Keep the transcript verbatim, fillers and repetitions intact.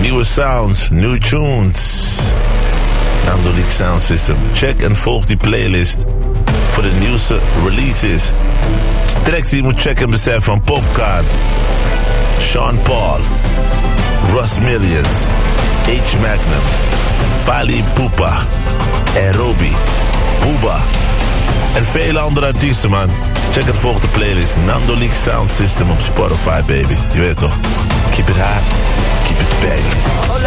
Nieuwe sounds, new tunes. Nando Leak Sound System. Check en volg die playlist voor de nieuwste releases. Tracks die je moet checken en beseffen van Popcard, Sean Paul, Russ Millions, H. Magnum, Fali Pupa, Aerobi, Booba en vele andere artiesten, man. Check het volgende playlist, Nando Leak Sound System op Spotify, baby. Je weet toch? Keep it hot, keep it banging.